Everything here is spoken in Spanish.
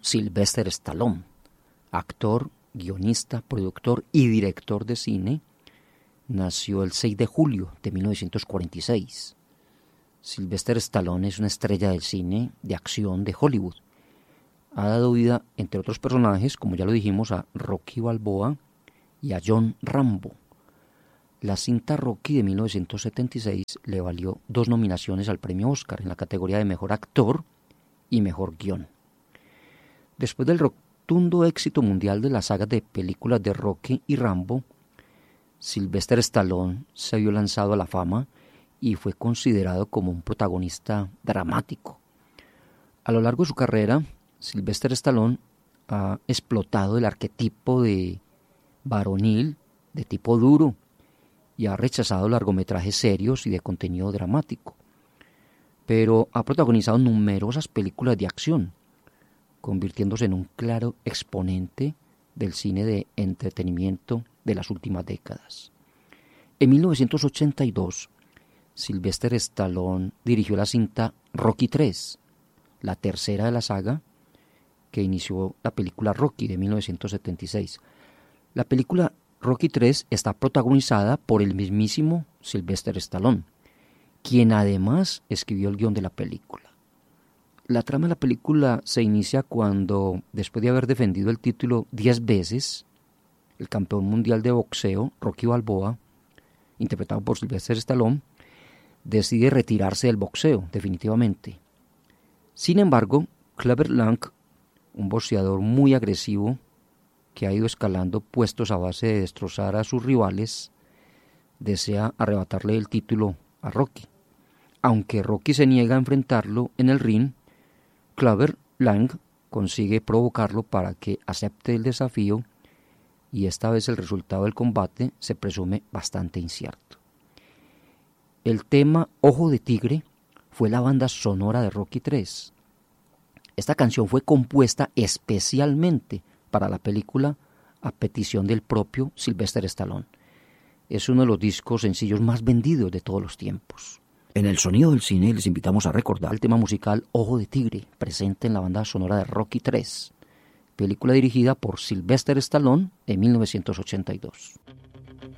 Sylvester Stallone, actor, guionista, productor y director de cine, nació el 6 de julio de 1946. Sylvester Stallone es una estrella del cine de acción de Hollywood. Ha dado vida, entre otros personajes, como ya lo dijimos, a Rocky Balboa y a John Rambo. La cinta Rocky de 1976 le valió 2 nominaciones al premio Oscar en la categoría de Mejor Actor y Mejor Guión. Después del rotundo éxito mundial de las sagas de películas de Rocky y Rambo, Sylvester Stallone se vio lanzado a la fama y fue considerado como un protagonista dramático. A lo largo de su carrera, Sylvester Stallone ha explotado el arquetipo de varonil de tipo duro y ha rechazado largometrajes serios y de contenido dramático, pero ha protagonizado numerosas películas de acción, convirtiéndose en un claro exponente del cine de entretenimiento de las últimas décadas. En 1982, Sylvester Stallone dirigió la cinta Rocky III, la tercera de la saga, que inició la película Rocky de 1976. La película Rocky III está protagonizada por el mismísimo Sylvester Stallone, quien además escribió el guión de la película. La trama de la película se inicia cuando, después de haber defendido el título 10 veces, el campeón mundial de boxeo, Rocky Balboa, interpretado por Sylvester Stallone, decide retirarse del boxeo definitivamente. Sin embargo, Clubber Lang, un boxeador muy agresivo que ha ido escalando puestos a base de destrozar a sus rivales, desea arrebatarle el título a Rocky. Aunque Rocky se niega a enfrentarlo en el ring, Clubber Lang consigue provocarlo para que acepte el desafío y esta vez el resultado del combate se presume bastante incierto. El tema Ojo de Tigre fue la banda sonora de Rocky III. Esta canción fue compuesta especialmente para la película a petición del propio Sylvester Stallone. Es uno de los discos sencillos más vendidos de todos los tiempos. En el Sonido del Cine les invitamos a recordar el tema musical Ojo de Tigre, presente en la banda sonora de Rocky III, película dirigida por Sylvester Stallone en 1982.